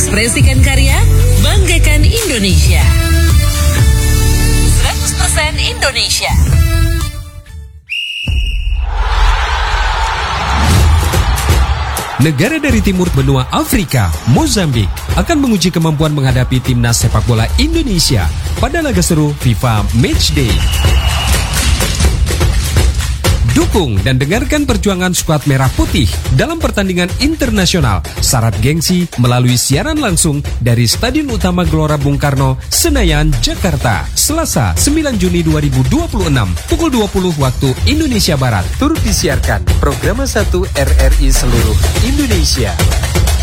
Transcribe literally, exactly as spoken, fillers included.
Ekspresikan karya, banggakan Indonesia. seratus persen Indonesia. Negara dari timur benua Afrika, Mozambik, akan menguji kemampuan menghadapi timnas sepak bola Indonesia pada laga seru FIFA Matchday. Dukung dan dengarkan perjuangan skuad merah putih dalam pertandingan internasional syarat gengsi melalui siaran langsung dari Stadion Utama Gelora Bung Karno, Senayan, Jakarta, Selasa sembilan Juni dua ribu dua puluh enam, pukul dua puluh waktu Indonesia Barat. Turut disiarkan program satu R R I seluruh Indonesia.